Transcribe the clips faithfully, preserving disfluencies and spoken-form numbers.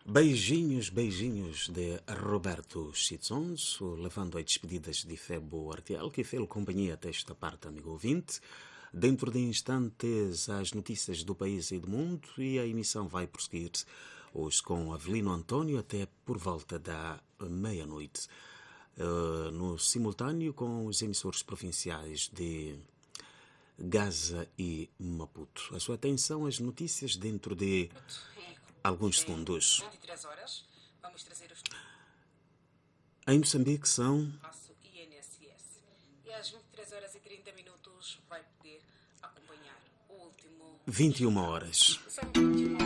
Beijinhos, beijinhos de Roberto Chitsonso, levando as despedidas de Febo Artiel, que fez companhia até esta parte, amigo ouvinte. Dentro de instantes, as notícias do país e do mundo, e a emissão vai prosseguir hoje com Avelino António até por volta da meia-noite. Uh, no simultâneo com os emissores provinciais de Gaza e Maputo. A sua atenção às notícias dentro de alguns segundos. vinte e três horas, vamos trazer os... Em Moçambique são... I N S S. E às vinte e três horas e trinta minutos vai poder acompanhar o último... vinte e uma horas. São vinte e uma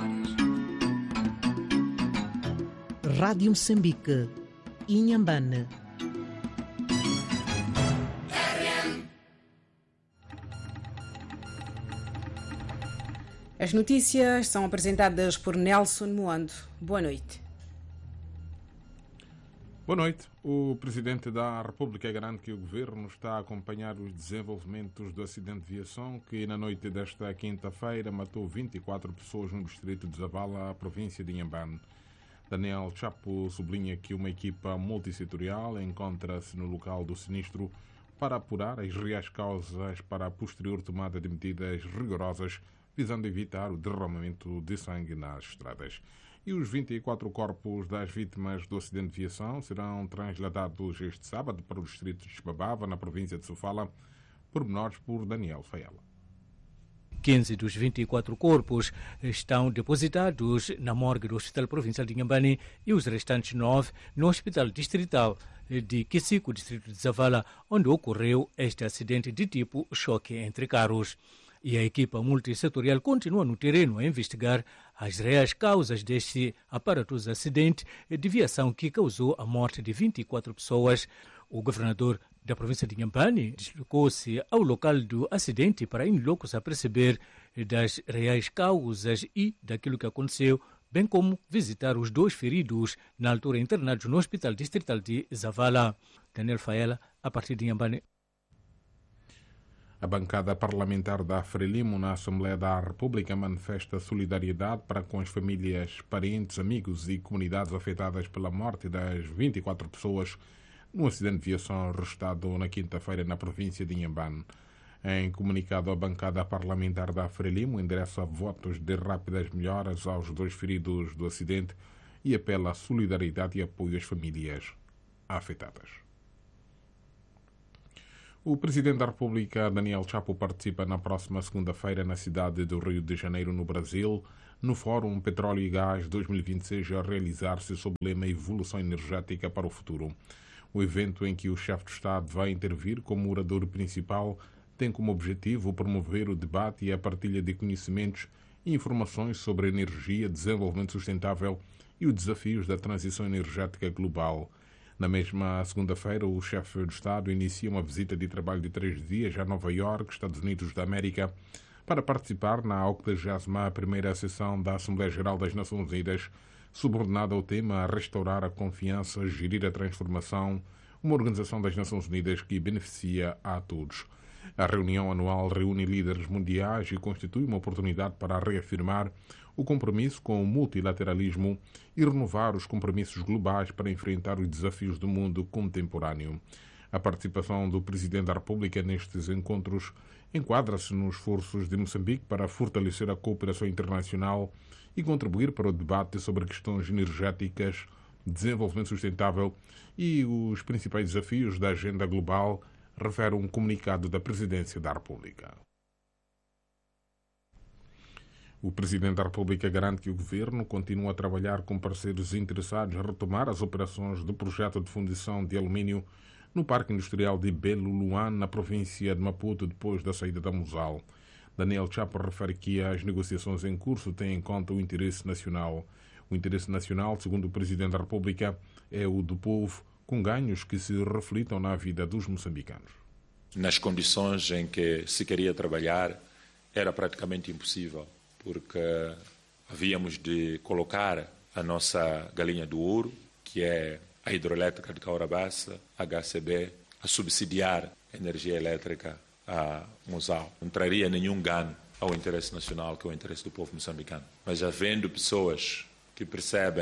horas. Rádio Moçambique, Inhambane. As notícias são apresentadas por Nelson Moando. Boa noite. Boa noite. O Presidente da República garante que o Governo está a acompanhar os desenvolvimentos do acidente de viação que na noite desta quinta-feira matou vinte e quatro pessoas no distrito de Zavala, província de Inhambane. Daniel Chapo sublinha que uma equipa multissetorial encontra-se no local do sinistro para apurar as reais causas para a posterior tomada de medidas rigorosas visando evitar o derramamento de sangue nas estradas. E os vinte e quatro corpos das vítimas do acidente de viação serão transladados este sábado para o distrito de Xibabava, na província de Sofala, pormenores por Daniel Faiela. quinze dos vinte e quatro corpos estão depositados na morgue do Hospital Provincial de Inhambane e os restantes nove no Hospital Distrital de Kisico, distrito de Zavala, onde ocorreu este acidente de tipo choque entre carros. E a equipa multissetorial continua no terreno a investigar as reais causas deste aparatoso acidente de viação que causou a morte de vinte e quatro pessoas. O governador da província de Inhambane deslocou-se ao local do acidente para in loco se aperceber das reais causas e daquilo que aconteceu, bem como visitar os dois feridos, na altura internados no Hospital Distrital de Zavala. Daniel Faiela, a partir de Inhambane. A bancada parlamentar da Frelimo na Assembleia da República manifesta solidariedade para com as famílias, parentes, amigos e comunidades afetadas pela morte das vinte e quatro pessoas no acidente de viação registrado na quinta-feira na província de Inhambane. Em comunicado, a bancada parlamentar da Frelimo endereça votos de rápidas melhoras aos dois feridos do acidente e apela à solidariedade e apoio às famílias afetadas. O Presidente da República, Daniel Chapo, participa na próxima segunda-feira na cidade do Rio de Janeiro, no Brasil, no Fórum Petróleo e Gás dois mil e vinte e seis, a realizar-se sob o lema Evolução Energética para o Futuro. O evento, em que o chefe de Estado vai intervir como orador principal, tem como objetivo promover o debate e a partilha de conhecimentos e informações sobre energia, desenvolvimento sustentável e os desafios da transição energética global. Na mesma segunda-feira, o chefe de Estado inicia uma visita de trabalho de três dias a Nova Iorque, Estados Unidos da América, para participar na octagésima primeira sessão da Assembleia Geral das Nações Unidas, subordinada ao tema Restaurar a Confiança, Gerir a Transformação, uma organização das Nações Unidas que beneficia a todos. A reunião anual reúne líderes mundiais e constitui uma oportunidade para reafirmar o compromisso com o multilateralismo e renovar os compromissos globais para enfrentar os desafios do mundo contemporâneo. A participação do Presidente da República nestes encontros enquadra-se nos esforços de Moçambique para fortalecer a cooperação internacional e contribuir para o debate sobre questões energéticas, desenvolvimento sustentável e os principais desafios da agenda global, refere um comunicado da Presidência da República. O Presidente da República garante que o Governo continua a trabalhar com parceiros interessados a retomar as operações do projeto de fundição de alumínio no Parque Industrial de Belo Luan, na província de Maputo, depois da saída da Mosal. Daniel Chapo refere que as negociações em curso têm em conta o interesse nacional. O interesse nacional, segundo o Presidente da República, é o do povo, com ganhos que se reflitam na vida dos moçambicanos. Nas condições em que se queria trabalhar, era praticamente impossível, porque havíamos de colocar a nossa galinha do ouro, que é a hidroelétrica de Caurabaça, H C B, a subsidiar a energia elétrica a Mosal. Não traria nenhum ganho ao interesse nacional, que é o interesse do povo moçambicano. Mas havendo pessoas que percebem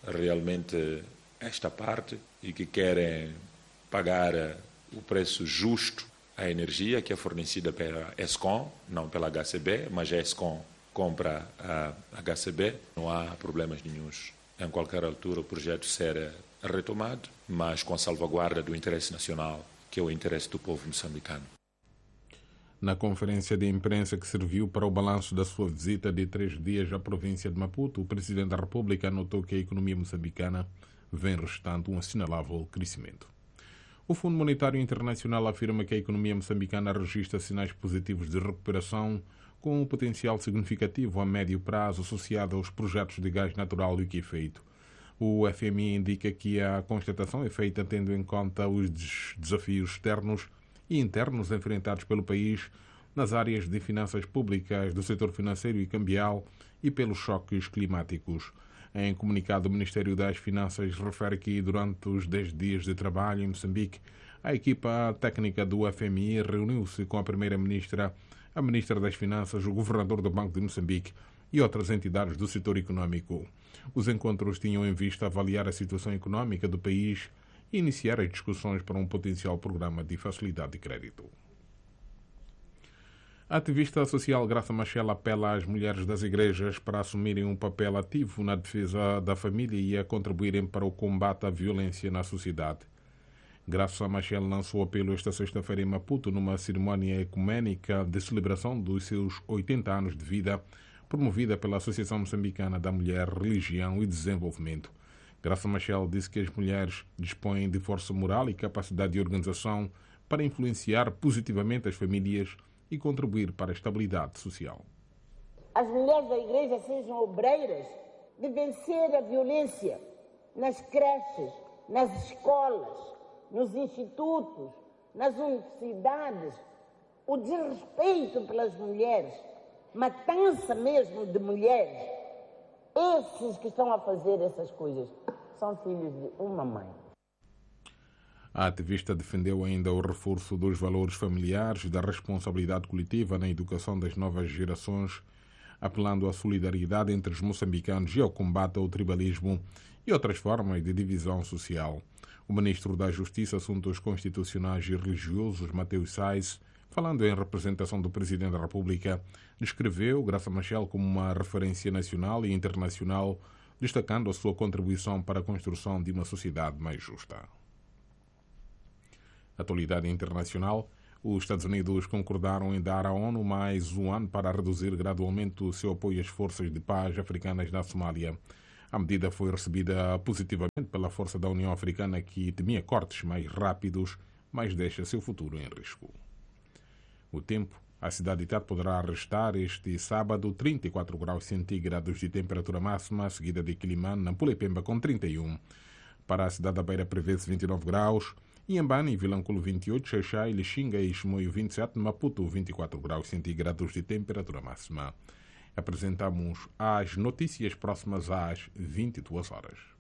realmente esta parte e que querem pagar o preço justo à energia que é fornecida pela Eskom, não pela H C B, mas a Eskom compra a H C B. Não há problemas nenhuns. Em qualquer altura o projeto será retomado, mas com salvaguarda do interesse nacional, que é o interesse do povo moçambicano. Na conferência de imprensa que serviu para o balanço da sua visita de três dias à província de Maputo, o Presidente da República anotou que a economia moçambicana vem registrando um assinalável crescimento. O Fundo Monetário Internacional afirma que a economia moçambicana registra sinais positivos de recuperação, com um potencial significativo a médio prazo associado aos projetos de gás natural liquefeito. O F M I indica que a constatação é feita tendo em conta os desafios externos e internos enfrentados pelo país nas áreas de finanças públicas, do setor financeiro e cambial e pelos choques climáticos. Em comunicado, o Ministério das Finanças refere que durante os dez dias de trabalho em Moçambique, a equipa técnica do F M I reuniu-se com a Primeira-Ministra, a Ministra das Finanças, o Governador do Banco de Moçambique e outras entidades do setor econômico. Os encontros tinham em vista avaliar a situação econômica do país e iniciar as discussões para um potencial programa de facilidade de crédito. A ativista social Graça Machel apela às mulheres das igrejas para assumirem um papel ativo na defesa da família e a contribuírem para o combate à violência na sociedade. Graça Machel lançou o apelo esta sexta-feira em Maputo numa cerimónia ecuménica de celebração dos seus oitenta anos de vida, promovida pela Associação Moçambicana da Mulher, Religião e Desenvolvimento. Graça Machel disse que as mulheres dispõem de força moral e capacidade de organização para influenciar positivamente as famílias e contribuir para a estabilidade social. As mulheres da igreja sejam obreiras de vencer a violência nas creches, nas escolas, nos institutos, nas universidades, o desrespeito pelas mulheres, matança mesmo de mulheres. Esses que estão a fazer essas coisas são filhos de uma mãe. A ativista defendeu ainda o reforço dos valores familiares e da responsabilidade coletiva na educação das novas gerações, apelando à solidariedade entre os moçambicanos e ao combate ao tribalismo e outras formas de divisão social. O ministro da Justiça, Assuntos Constitucionais e Religiosos, Mateus Sais, falando em representação do Presidente da República, descreveu Graça Machel como uma referência nacional e internacional, destacando a sua contribuição para a construção de uma sociedade mais justa. Atualidade internacional. Os Estados Unidos concordaram em dar à ONU mais um ano para reduzir gradualmente o seu apoio às forças de paz africanas na Somália. A medida foi recebida positivamente pela força da União Africana, que temia cortes mais rápidos, mas deixa seu futuro em risco. O tempo. A cidade de Tete poderá registrar este sábado trinta e quatro graus centígrados de temperatura máxima, seguida de Quilimane, Nampula e Pemba com trinta e um. Para a cidade da Beira prevê-se vinte e nove graus, Inhambane e Vilanculo vinte e oito, Xaixai, Lixinga e Chimoio vinte e sete, Maputo vinte e quatro graus centígrados de temperatura máxima. Apresentamos as notícias próximas às vinte e duas horas.